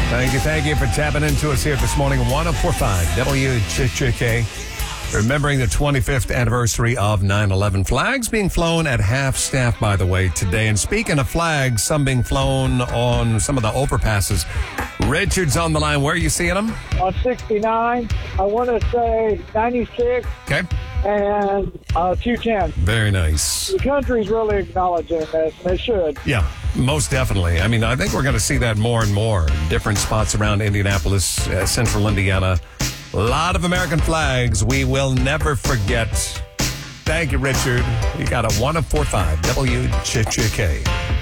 Thank you for tapping into us here this morning. 104.5 WCHK. Remembering the 25th anniversary of 9/11. Flags being flown at half staff, by the way, today. And speaking of flags, some being flown on some of the overpasses. Richard's on the line. Where are you seeing them? On 69, I want to say 96. Okay. And 210. Very nice. The country's really acknowledging this. They should. Yeah, most definitely. I mean, I think we're going to see that more and more. Different spots around Indianapolis, central Indiana. A lot of American flags we will never forget. Thank you, Richard. You got a 104.5 WCHK.